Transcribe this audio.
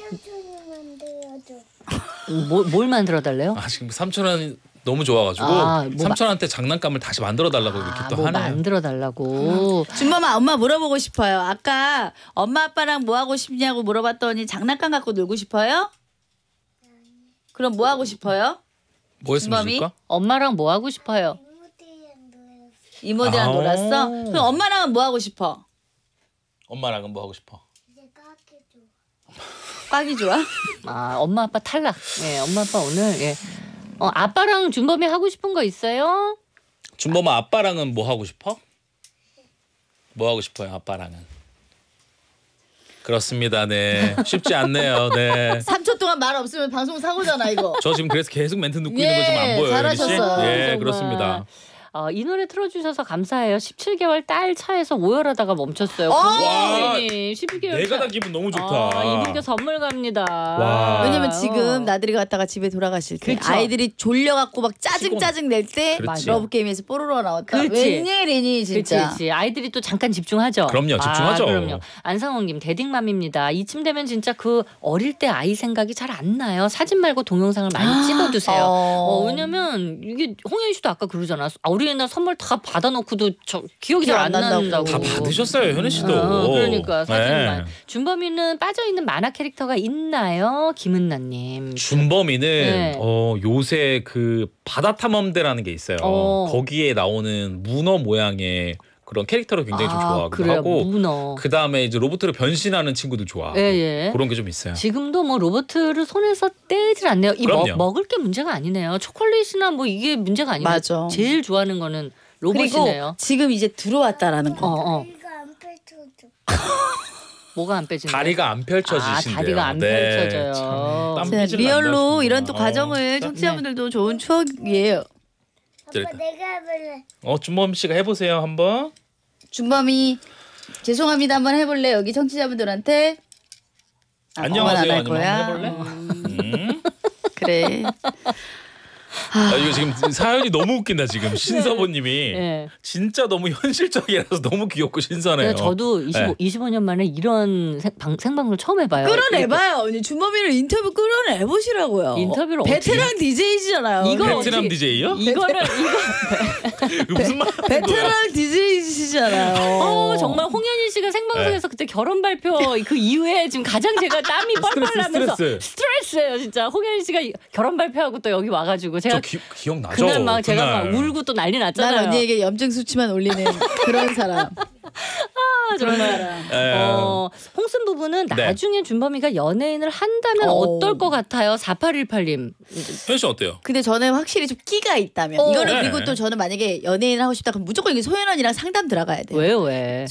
삼촌이 만들어줘. 뭘 만들어 달래요? 아 지금 삼촌은 너무 좋아가지고 삼촌한테 장난감을 다시 만들어 달라고 이렇게 또 뭐 하네요. 만들어 달라고. 준범아 엄마 물어보고 싶어요. 아까 엄마 아빠랑 뭐 하고 싶냐고 물어봤더니 장난감 갖고 놀고 싶어요? 그럼 뭐 하고 싶어요? 뭐 했으면 준범이? 좋을까? 엄마랑 뭐 하고 싶어요? 이모들이랑 놀았어? 그럼 엄마랑은 뭐 하고 싶어? 엄마랑은 뭐 하고 싶어? 이제 깎여줘. 꽉이 좋아? 아, 엄마 아빠 탈락. 예, 엄마 아빠 오늘 예. 아빠랑 준범이 하고 싶은 거 있어요? 준범아 아빠랑은 뭐 하고 싶어? 뭐 하고 싶어요 아빠랑은? 그렇습니다. 네 쉽지 않네요. 네. 3초 동안 말 없으면 방송 사고잖아 이거. 저 지금 그래서 계속 멘트 듣고 있는 거 좀 안 보여요. 잘하셨어요. 예 정말. 그렇습니다. 이 노래 틀어주셔서 감사해요. 17개월 딸 차에서 오열하다가 멈췄어요. 와, 12개월 내가 차. 다 기분 너무 좋다. 이분께 선물 갑니다. 와. 왜냐면 지금 나들이 갔다가 집에 돌아가실 때 그쵸. 아이들이 졸려갖고 막 짜증 낼 때 그렇지. 러브 게임에서 뽀로로 나왔다. 그렇지. 웬일이니 진짜. 그치. 아이들이 또 잠깐 집중하죠. 그럼요, 집중하죠. 그럼요. 안상홍님 대딩맘입니다. 이쯤 되면 진짜 그 어릴 때 아이 생각이 잘 안 나요. 사진 말고 동영상을 많이 찍어두세요. 왜냐면 이게 홍현 씨도 아까 그러잖아. 어린이날 선물 다 받아놓고도 기억이 잘 안 난다고. 다 받으셨어요 현혜 씨도. 그러니까 사진만. 네. 준범이는 빠져있는 만화 캐릭터가 있나요? 김은나님. 준범이는 네. 요새 그 바다 탐험대라는 게 있어요. 거기에 나오는 문어 모양의 그런 캐릭터를 굉장히 좀 좋아하기도 그래요. 하고 문어. 그 다음에 이제 로봇으로 변신하는 친구들 좋아하고 예. 그런 게 좀 있어요. 지금도 뭐 로봇을 손에서 떼질 않네요. 그럼요. 먹을 게 문제가 아니네요. 초콜릿이나 뭐 이게 문제가 아니고 맞아. 제일 좋아하는 거는 그리고 로봇이네요. 지금 이제 들어왔다라는 거. 이거 안 펼쳐줘. 뭐가 안 빼지나요? 다리가 안 펼쳐지신대요. 다리가 안 네, 펼쳐져요. 참, 땀 진짜 삐질 리얼로 난다 이런 또 싶구나. 과정을 청취자분들도 좋은 추억이에요. 됐다. 아빠 내가 해볼래. 준범 씨가 해보세요 한번. 준범이 죄송합니다 한번 해볼래 여기 청취자분들한테. 안녕하세요. 할 아니면 거야. 한번 해볼래? 그래. 이거 지금 사연이 너무 웃긴다 지금 신서보님이 네. 진짜 너무 현실적이라서 너무 귀엽고 신선해요. 저도 25년 만에 이런 생방송을 처음 해봐요. 끌어내봐요. 언니 준범이를 인터뷰 끌어내보시라고요. 인터뷰를 베테랑 DJ시잖아요. 베트남 DJ요? 이거를 무슨 말? 베테랑 DJ시잖아요. 정말 홍현희 씨가 생방송에서 그때 결혼 발표 그 이후에 지금 가장 제가 땀이 뻘뻘 나면서 스트레스예요 진짜. 홍현희 씨가 결혼 발표하고 또 여기 와가지고 제가 기억나죠? 그날 막 제가 막 울고 또 난리 났잖아요. 난 언니에게 염증 수치만 올리는 그런 사람. 정말. 홍순 부부는 네. 나중에 준범이가 연예인을 한다면 어떨 것 같아요? 4818님. 현희 씨 어때요? 근데 저는 확실히 좀 끼가 있다면 이거는 네. 그리고 또 저는 만약에 연예인 하고 싶다 그럼 무조건 이게 소연 언니랑 상담 들어가야 돼요. 왜요 왜?